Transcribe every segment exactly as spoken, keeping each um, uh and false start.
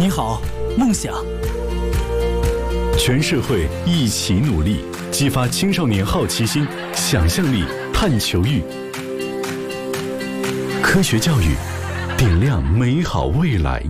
你好，梦想。 全社会一起努力，激发青少年好奇心、想象力、探求欲。科学教育，点亮美好未来。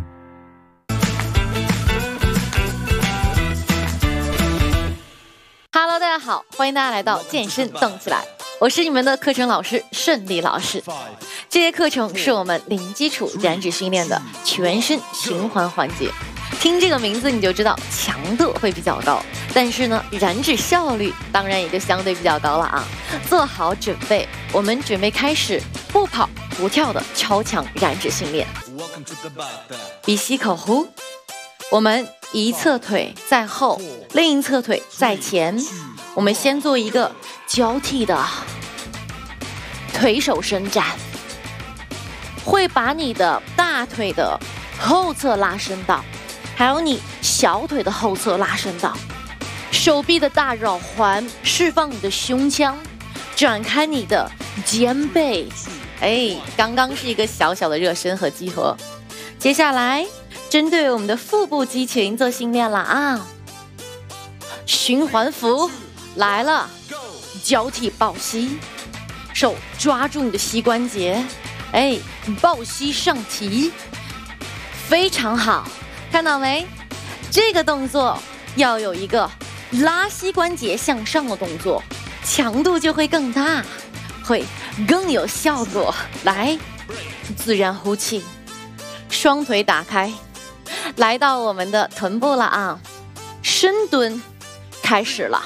Hello， 大家好，欢迎大家来到健身动起来，我是你们的课程老师顺利老师。这节课程是我们零基础燃脂训练的全身循环环节，听这个名字你就知道强度会比较高，但是呢，燃脂效率当然也就相对比较高了啊。做好准备，我们准备开始不跑不跳的超强燃脂训练。鼻吸口呼，我们一侧腿在后，另一侧腿在前。我们先做一个交替的腿手伸展，会把你的大腿的后侧拉伸到，还有你小腿的后侧拉伸到，手臂的大绕环，释放你的胸腔，展开你的肩背。哎，刚刚是一个小小的热身和激活，接下来针对我们的腹部肌群做训练了啊！循环服来了，交替抱膝，手抓住你的膝关节，哎，抱膝上提，非常好，看到没？这个动作要有一个拉膝关节向上的动作，强度就会更大，会更有效果。来，自然呼气，双腿打开，来到我们的臀部了啊！深蹲开始了，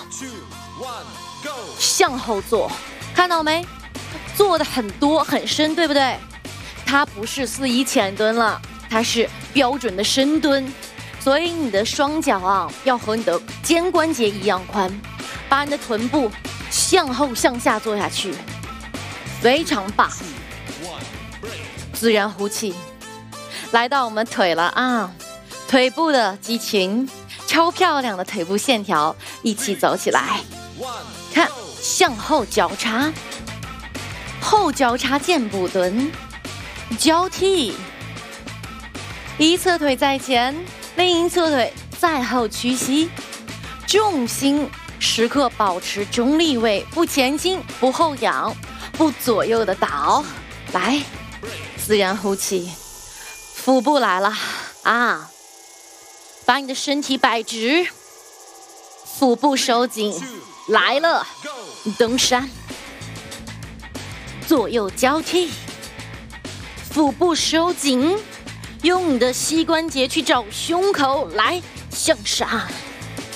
向后坐，看到没？做的很多很深，对不对？它不是四一浅蹲了，它是标准的深蹲，所以你的双脚啊要和你的肩关节一样宽，把你的臀部向后向下坐下去，非常棒。自然呼气，来到我们腿了啊，腿部的肌群，超漂亮的腿部线条，一起走起来。看，向后交叉，后交叉箭步蹲，交替，一侧腿在前，另一侧腿在后屈膝，重心时刻保持中立位，不前倾，不后仰，不左右的倒。来，自然呼气，腹部来了啊！把你的身体摆直，腹部收紧，来了，登山，左右交替，腹部收紧，用你的膝关节去找胸口，来向上。